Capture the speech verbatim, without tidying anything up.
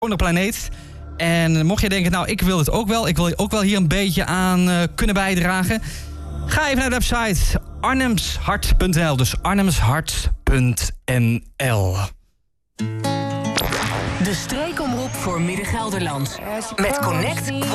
de planeet. En mocht je denken, nou, ik wil het ook wel. Ik wil ook wel hier een beetje aan uh, kunnen bijdragen. Ga even naar de website arnhemshart punt n l. Dus arnhemshart punt n l. De streekomroep voor Midden-Gelderland. Met Connect